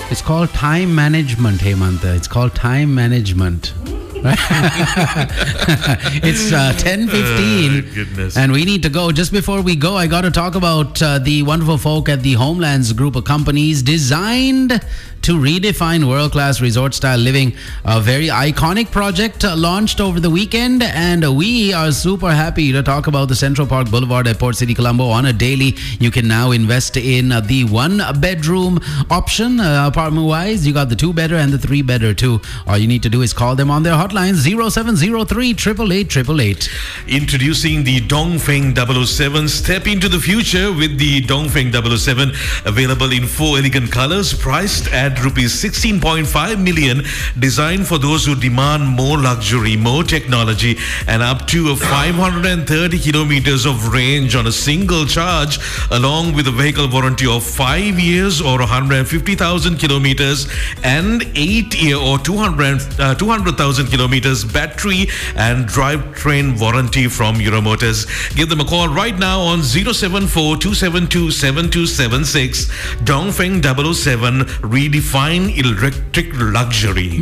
It's called time management, Hemanta. It's called time management. It's 10:15, goodness. and we need to go. Just before we go, I got to talk about the wonderful folk at the Homelands group of companies designed to redefine world-class resort-style living. A very iconic project launched over the weekend, and we are super happy to talk about the Central Park Boulevard at Port City, Colombo. On a daily, you can now invest in the one-bedroom option. Apartment-wise, you got the two-bedder and the three-bedder too. All you need to do is call them on their hotline 0703 888 888. Introducing the Dongfeng 007. Step into the future with the Dongfeng 007. Available in 4 elegant colors, priced at rupees 16.5 million. Designed for those who demand more luxury, more technology, and up to 530 kilometers of range on a single charge, along with a vehicle warranty of 5 years or 150,000 kilometers, and 8-year or 200,000 kilometers battery and drivetrain warranty from Euromotors. Give them a call right now on 074 272 7276. Dongfeng 007, redefine electric luxury.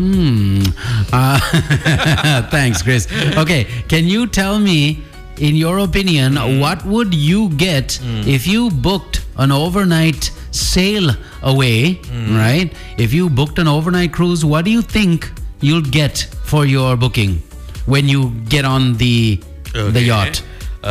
Thanks, Chris. Okay, can you tell me, in your opinion, what would you get if you booked an overnight sail away, right? If you booked an overnight cruise, what do you think you'll get for your booking when you get on the yacht?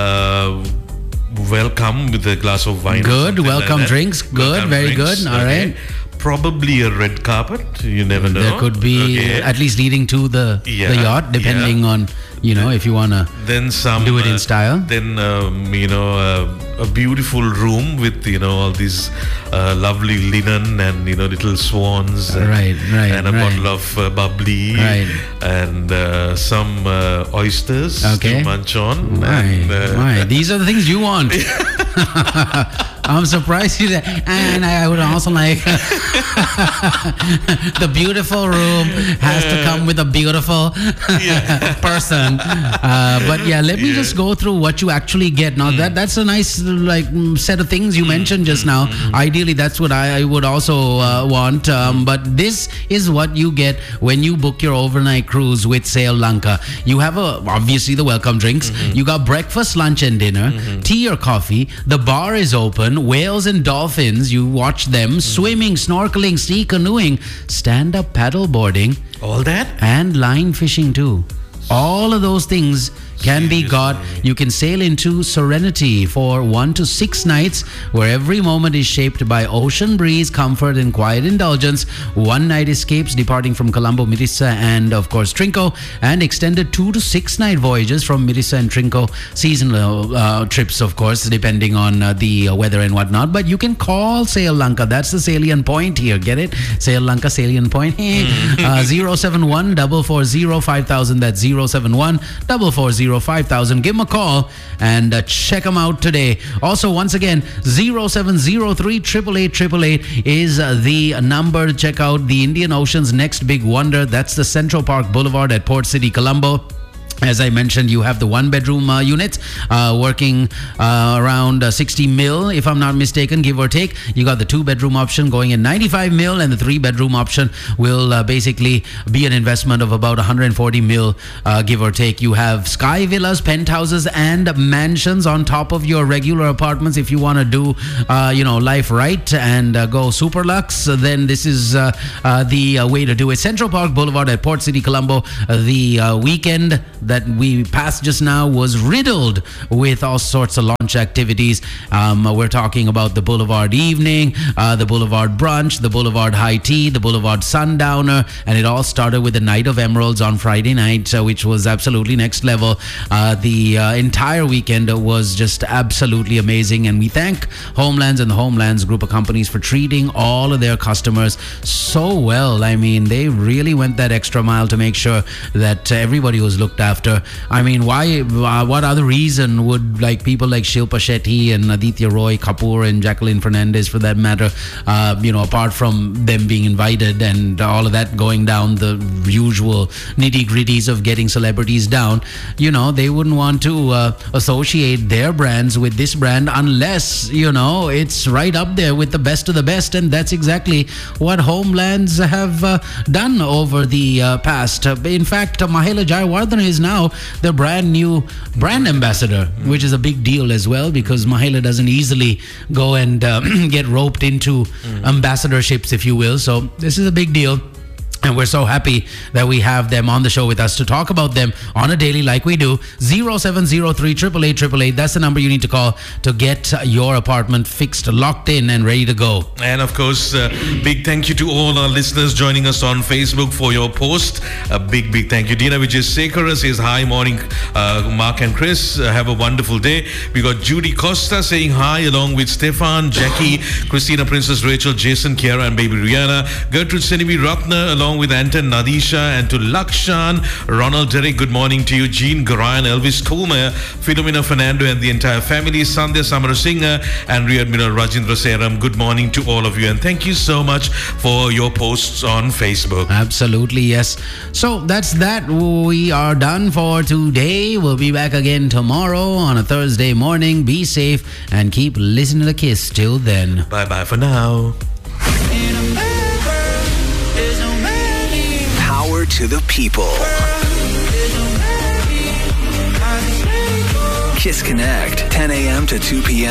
Welcome with a glass of wine. Good. Welcome like drinks. Good. Welcome Very drinks. good. All right. Probably a red carpet. You never know. There could be at least leading to the yacht, depending on, if you want to then some do it in style. Then a beautiful room with all these lovely linen and little swans, and a bottle of bubbly, and some oysters to munch on. These are the things you want. I'm surprised you said. And I would also like the beautiful room has to come with a beautiful person. But let me just go through what you actually get. Now that's a nice set of things you mentioned just now. Ideally, that's what I would also want. But this is what you get when you book your overnight cruise with Sail Lanka. You have obviously the welcome drinks. You got breakfast, lunch, and dinner, tea or coffee. The bar is open. Whales and dolphins, you watch them swimming, snorkeling, sea canoeing, stand-up paddle boarding, all that, and line fishing too. All of those things can be got. You can sail into Serenity for 1 to 6 nights, where every moment is shaped by ocean breeze, comfort, and quiet indulgence. 1 night escapes departing from Colombo, Mirissa, and of course Trinco, and extended 2 to 6 night voyages from Mirissa and Trinco. Seasonal trips, of course, depending on the weather and whatnot. But you can call Sail Lanka. That's the salient point here. Get it? Sail Lanka, salient point. 071 440 5000. That's 071 440 5000. Give them a call and check them out today. Also, once again, 0703 888 888 is the number to check out the Indian Ocean's next big wonder. That's the Central Park Boulevard at Port City, Colombo. As I mentioned, you have the one-bedroom units working around 60 mil, if I'm not mistaken, give or take. You got the two-bedroom option going at 95 mil, and the three-bedroom option will basically be an investment of about 140 mil, give or take. You have sky villas, penthouses, and mansions on top of your regular apartments. If you want to do, life right and go super luxe, then this is the way to do it. Central Park Boulevard at Port City, Colombo. The weekend that we passed just now was riddled with all sorts of launch activities. We're talking about the Boulevard Evening, the Boulevard Brunch, the Boulevard High Tea, the Boulevard Sundowner, and it all started with the Night of Emeralds on Friday night, which was absolutely next level. The entire weekend was just absolutely amazing, and we thank Homelands and the Homelands group of companies for treating all of their customers so well. I mean, they really went that extra mile to make sure that everybody was looked after. after. I mean, why? What other reason would like people like Shilpa Shetty and Aditya Roy Kapoor and Jacqueline Fernandez, for that matter, apart from them being invited and all of that going down the usual nitty-gritties of getting celebrities down, they wouldn't want to associate their brands with this brand unless, it's right up there with the best of the best. And that's exactly what Homelands have done over the past. In fact, Mahela Jayawardena is now the brand new brand ambassador, which is a big deal as well, because Mahela doesn't easily go and get roped into ambassadorships, if you will. So this is a big deal. And we're so happy that we have them on the show with us to talk about them on a daily like we do. 0703 888 that's the number you need to call to get your apartment fixed, locked in and ready to go. And of course, big thank you to all our listeners joining us on Facebook for your post. A big thank you. Dina Vijayasekara says, hi, morning, Mark and Chris. Have a wonderful day. We got Judy Costa saying hi, along with Stefan, Jackie, Christina, Princess Rachel, Jason, Kiara and baby Rihanna. Gertrude Senevi Ratna, along with Anton, Nadisha, and to Lakshan, Ronald, Derek, good morning to you. Jean Garayan, Elvis Kulmer, Philomena Fernando and the entire family, Sandhya Samarasinghe and Rear Admiral Rajendra Seram, good morning to all of you, and thank you so much for your posts on Facebook. Absolutely, yes. So that's that. We are done for today. We'll be back again tomorrow on a Thursday morning. Be safe and keep listening to Kiss till then. Bye-bye for now. Power to the people. Kiss Connect, 10 a.m. to 2 p.m.